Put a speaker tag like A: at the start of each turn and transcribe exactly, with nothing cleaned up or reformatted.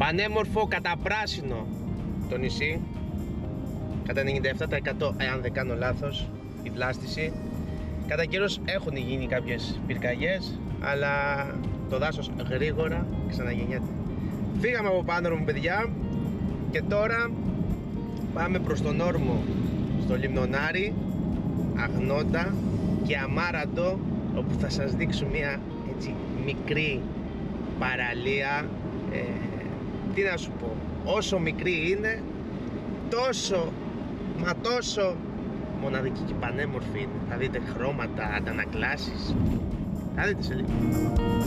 A: Πανέμορφο καταπράσινο το νησί, κατά ενενήντα επτά τοις εκατό εάν δεν κάνω λάθος η βλάστηση. Κατά καιρός έχουν γίνει κάποιες πυρκαγιές, αλλά το δάσος γρήγορα ξαναγεννιέται. Φύγαμε από πάνω μου, παιδιά, και τώρα πάμε προς τον όρμο, στο Λιμνονάρι, Αγνώτα και Αμάραντο, όπου θα σας δείξω μια έτσι μικρή παραλία. ε, Τι να σου πω, όσο μικρή είναι, τόσο μα τόσο μοναδική και πανέμορφη είναι. Θα δείτε χρώματα, αντανακλάσεις, θα δείτε σε λίγο.